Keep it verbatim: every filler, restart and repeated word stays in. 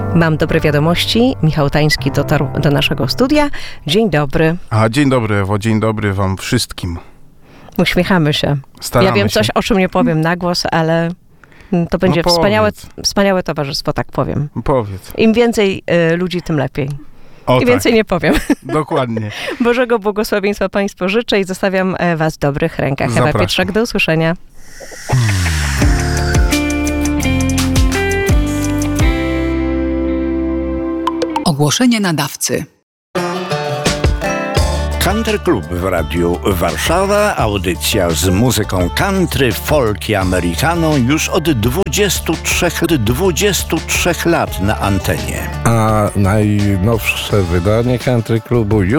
Mam dobre wiadomości. Michał Tański dotarł do naszego studia. Dzień dobry. A dzień dobry, Ewo, dzień dobry wam wszystkim. Uśmiechamy się. Staramy ja wiem się. coś, o czym nie powiem na głos, ale to będzie No wspaniałe, powiedz. wspaniałe towarzystwo, tak powiem. Powiedz. Im więcej y, ludzi, tym lepiej. O I więcej tak, nie powiem. dokładnie. Bożego błogosławieństwa Państwu życzę i zostawiam e, Was w dobrych rękach. Ewa Zapraszam. Pietrzak, do usłyszenia. Ogłoszenie nadawcy. Country Club w Radiu Warszawa. Audycja z muzyką country, folk i americano już od dwudziestu trzech, od dwudziestu trzech lat na antenie. A najnowsze wydanie Country Clubu